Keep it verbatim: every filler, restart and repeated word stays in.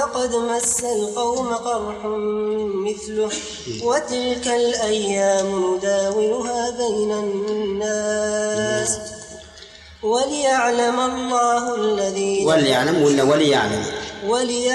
ولقد مس القوم قرح مثله وتلك الأيام نداولها بين الناس وليعلم الله الذين وليعلم ولا وليعلم